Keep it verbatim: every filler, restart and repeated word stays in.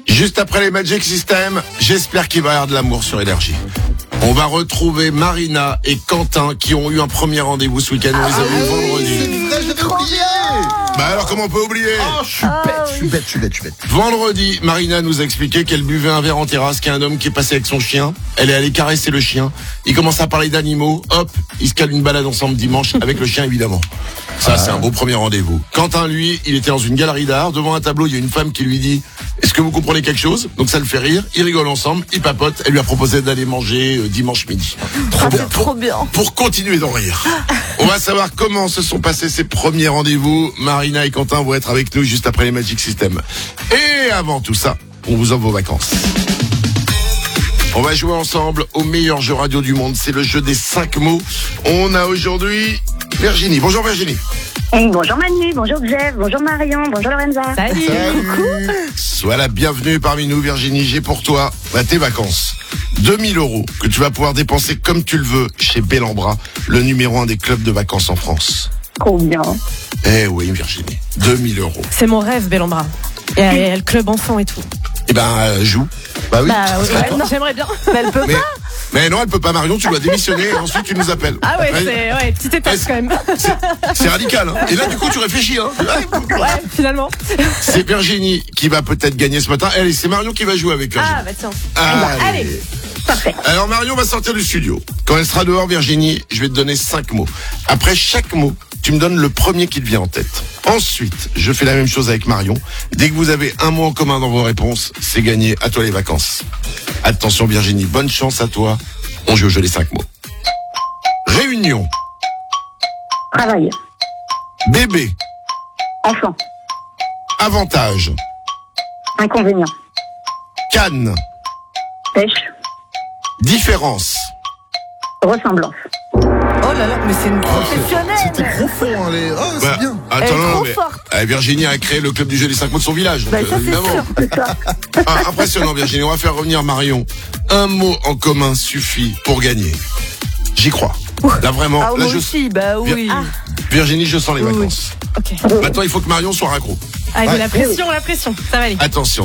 Juste après les Magic System, j'espère qu'il va y avoir de l'amour sur Énergie. On va retrouver Marina et Quentin qui ont eu un premier rendez-vous ce week-end. On les a vus vendredi. C'est vrai, j'avais oublié. Bah alors comment on peut oublier? Oh, je suis bête, je suis bête, je suis bête, je suis bête. Vendredi, Marina nous a expliqué qu'elle buvait un verre en terrasse, qu'il y a un homme qui est passé avec son chien. Elle est allée caresser le chien. Il commence à parler d'animaux. Hop, ils se calent une balade ensemble dimanche avec le chien évidemment. Ça, ah. c'est un beau premier rendez-vous. Quentin, lui, il était dans une galerie d'art. Devant un tableau, il y a une femme qui lui dit « Est-ce que vous comprenez quelque chose ?» Donc ça le fait rire. Ils rigolent ensemble, ils papotent. Elle lui a proposé d'aller manger euh, dimanche midi. Trop ah, bien. Pour, Trop bien. Pour continuer d'en rire. On va savoir comment se sont passés ces premiers rendez-vous. Marina et Quentin vont être avec nous juste après les Magic System. Et avant tout ça, on vous offre vos vacances. On va jouer ensemble au meilleur jeu radio du monde. C'est le jeu des cinq mots. On a aujourd'hui Virginie. Bonjour Virginie. Bonjour Manu, bonjour Jeff, bonjour Marion, bonjour Lorenza. Salut. Salut. Sois la bienvenue parmi nous Virginie. J'ai pour toi bah, tes vacances. deux mille euros que tu vas pouvoir dépenser comme tu le veux chez Bellambra, le numéro un des clubs de vacances en France. Combien? Eh oui Virginie, deux mille euros. C'est mon rêve Bellambra. Et il y a le club enfant et tout. Eh ben euh, joue. Bah oui. Bah ouais, non, j'aimerais bien. Mais elle peut Mais, pas. mais non, elle peut pas Marion, tu dois démissionner et ensuite tu nous appelles. Ah ouais, c'est ouais, petite étape quand même. C'est, c'est radical. Hein. Et là du coup tu réfléchis. Hein. Ouais, finalement. C'est Virginie qui va peut-être gagner ce matin. Allez, c'est Marion qui va jouer avec Virginie. Ah bah tiens. Allez. Allez. Parfait. Alors Marion va sortir du studio. Quand elle sera dehors, Virginie, je vais te donner cinq mots. Après chaque mot, tu me donnes le premier qui te vient en tête. Ensuite, je fais la même chose avec Marion. Dès que vous avez un mot en commun dans vos réponses, c'est gagné. À toi les vacances. Attention Virginie, bonne chance à toi. On joue au jeu des cinq mots. Réunion. Travail. Bébé. Enfant. Avantage. Inconvénient. Canne. Pêche. Différence. Ressemblance. Oh là là, mais c'est une professionnelle. C'était profond, hein, les... Oh, c'est Bah, bien. attends, Elle est non, trop mais forte. euh, Virginie a créé le club du jeu des cinq mots de son village. Donc, Bah, ça, euh, c'est évidemment. sûr. C'est ça. Ah, impressionnant Virginie, on va faire revenir Marion. Un mot en commun suffit pour gagner. J'y crois. Là vraiment, Ah, là moi je aussi, bah oui. Vir- Virginie, je sens les Oui, oui. vacances. Ok. Maintenant, il faut que Marion soit raccro. Allez, Ouais. la pression, la pression. Ça va aller. Attention.